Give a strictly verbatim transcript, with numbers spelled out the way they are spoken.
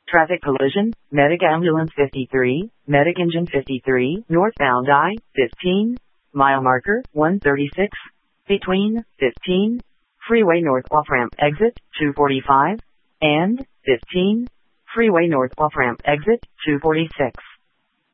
Traffic collision, Medic Ambulance fifty-three, Medic Engine fifty-three, northbound I fifteen, mile marker one thirty-six, between fifteen, freeway north off-ramp exit two forty-five, and fifteen, freeway north off-ramp exit two forty-six.